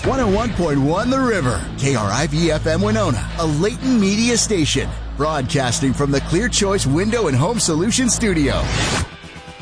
101.1 The River, KRIV-FM Winona, a Leighton Media station, broadcasting from the Clear Choice Window and Home Solutions Studio.